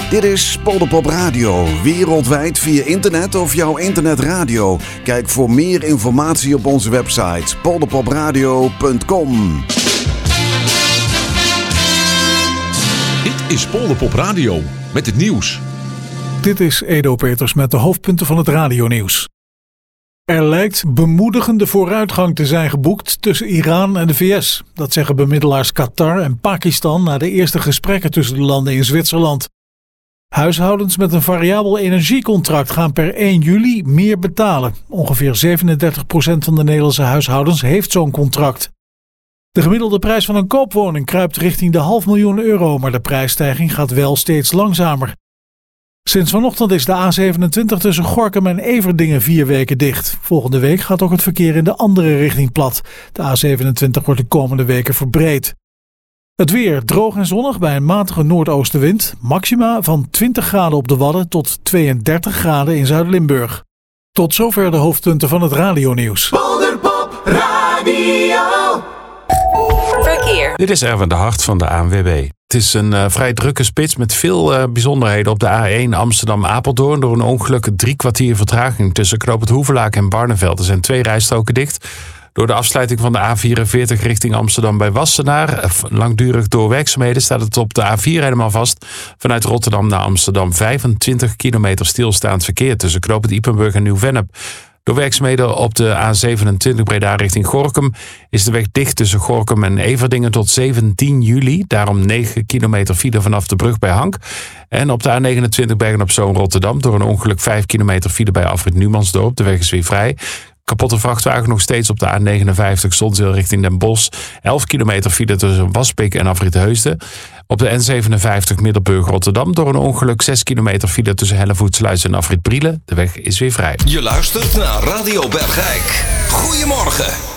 Dit is Polderpop Radio, wereldwijd via internet of jouw internetradio. Kijk voor meer informatie op onze website polderpopradio.com. Dit is Polderpop Radio met het nieuws. Dit is Edo Peters met de hoofdpunten van het radionieuws. Er lijkt bemoedigende vooruitgang te zijn geboekt tussen Iran en de VS. Dat zeggen bemiddelaars Qatar en Pakistan na de eerste gesprekken tussen de landen in Zwitserland. Huishoudens met een variabel energiecontract gaan per 1 juli meer betalen. Ongeveer 37% van de Nederlandse huishoudens heeft zo'n contract. De gemiddelde prijs van een koopwoning kruipt richting de €500.000, maar de prijsstijging gaat wel steeds langzamer. Sinds vanochtend is de A27 tussen Gorinchem en Everdingen 4 weken dicht. Volgende week gaat ook het verkeer in de andere richting plat. De A27 wordt de komende weken verbreed. Het weer droog en zonnig bij een matige noordoostenwind. Maxima van 20 graden op de Wadden tot 32 graden in Zuid-Limburg. Tot zover de hoofdpunten van het radionieuws. Polderpop Radio. Verkeer. Dit is Erwin de Hart van de ANWB. Het is een vrij drukke spits met veel bijzonderheden op de A1 Amsterdam-Apeldoorn. Door een ongeluk 3 kwartier vertraging tussen Knoop het Hoevelaak en Barneveld. Er zijn 2 rijstroken dicht. Door de afsluiting van de A44 richting Amsterdam bij Wassenaar, langdurig door werkzaamheden, staat het op de A4 helemaal vast. Vanuit Rotterdam naar Amsterdam 25 kilometer stilstaand verkeer tussen Knoop het Ypenburg en Nieuw-Vennep. Door werkzaamheden op de A27 Breda richting Gorinchem is de weg dicht tussen Gorinchem en Everdingen tot 17 juli. Daarom 9 kilometer file vanaf de brug bij Hank. En op de A29 Bergen-op-Zoom Rotterdam door een ongeluk 5 kilometer file bij Afrit Numansdorp. De weg is weer vrij. Kapotte vrachtwagen nog steeds op de A59 Zonzeel richting Den Bosch. 11 kilometer file tussen Waspik en Afrit Heusden. Op de N57 Middelburg-Rotterdam door een ongeluk 6 kilometer file tussen Hellevoetsluis en Afrit Brielen. De weg is weer vrij. Je luistert naar Radio Bergijk. Goedemorgen.